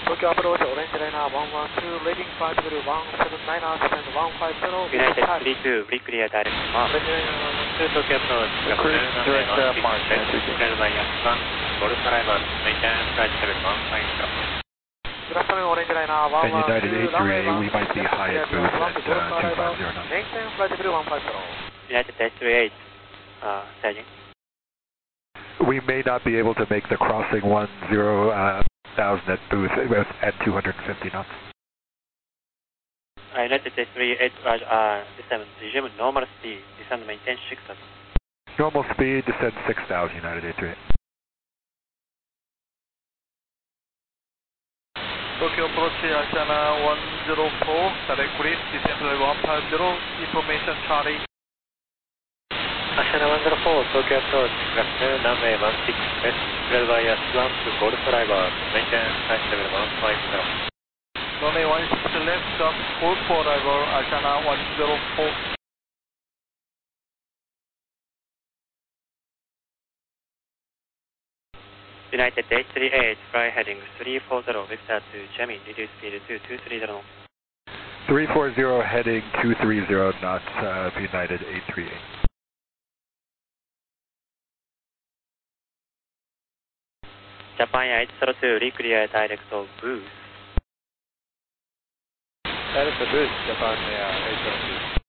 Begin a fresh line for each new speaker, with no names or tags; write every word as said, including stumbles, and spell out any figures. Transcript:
Tokyo approach, orange liner one one two, leading flight W one seven nine knots and one five zero.
United three two, re-clear direct mark.
Orange liner one one two,
Tokyo approach,
direct uh, mark.
Red by one, Golf arrival, maintain flight seven one five zero.
Good afternoon, orange liner one one two,
United eight three eight, we might be high at booth at uh, two five zero knots.
Maintain flight W one five zero.
United eight three eight, uh, staging.
We may not be able to make the crossing one zero uh, thousand at booth at two hundred fifty knots.
Uh, United eight three eight, uh, descend, resume normal speed, descend maintain six thousand.
Normal speed, descend six thousand, United eight three eight.
Tokyo approach, Asiana one zero four, direct brief, descend level one five zero, information Charlie.
Asiana one zero four, Tokyo approach, left runway one six, west, red by one to Golf arrival, maintain flight level one five zero.
Runway one six left, just Golf arrival, Asiana one zero four.
United eight three eight, fly heading three four zero, vector to Jemmy, reduce speed to two three zero.
three four zero heading two three zero knots, uh, United eight three eight.
Japan Air eight zero two, re-clear direct of booth.
Direct booth, Japan Air eight zero two.